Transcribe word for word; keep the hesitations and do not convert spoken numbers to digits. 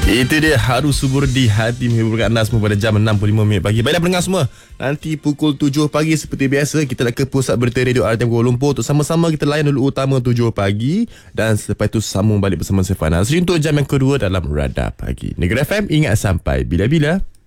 Itu dia Harus Subur di Hati menghiburkan anda semua pada jam enam puluh lima minit pagi. Baiklah pendengar semua, nanti pukul tujuh pagi seperti biasa kita nak ke pusat berita radio R T M Kuala Lumpur untuk sama-sama kita layan dulu utama tujuh pagi dan selepas itu sambung balik bersama saya Fanas untuk jam yang kedua dalam Radar Pagi. Negeri F M, ingat sampai bila-bila.